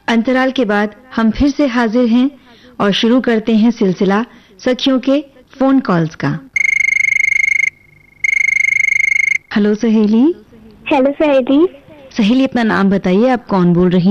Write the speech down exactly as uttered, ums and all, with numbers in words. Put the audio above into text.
अंतराल के बाद हम फिर से हाजिर हैं और शुरू करते हैं सिलसिला सखियों के फोन कॉल्स का। हेलो सहेली। हेलो सहेली। सहेली अपना नाम बताइए, आप कौन बोल रही